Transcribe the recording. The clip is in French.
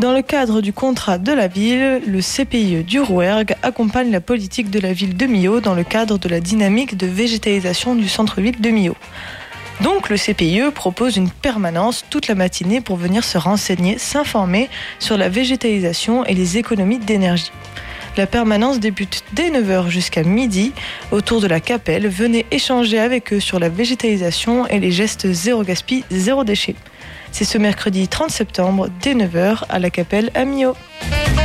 Dans le cadre du contrat de la ville, le CPIE du Rouergue accompagne la politique de la ville de Millau dans le cadre de la dynamique de végétalisation du centre-ville de Millau. Donc le CPIE propose une permanence toute la matinée pour venir se renseigner, s'informer sur la végétalisation et les économies d'énergie. La permanence débute dès 9h jusqu'à midi autour de la Capelle. Venez échanger avec eux sur la végétalisation et les gestes zéro gaspille, zéro déchet. C'est ce mercredi 30 septembre dès 9h à la Capelle à Millau.